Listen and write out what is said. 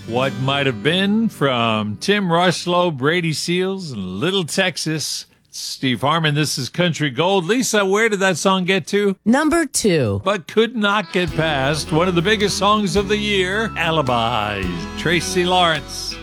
What Might Have Been from Tim Rushlow, Brady Seals, and Little Texas. Steve Harmon, this is Country Gold. Lisa, where did that song get to? Number 2. But could not get past one of the biggest songs of the year, Alibis, Tracy Lawrence.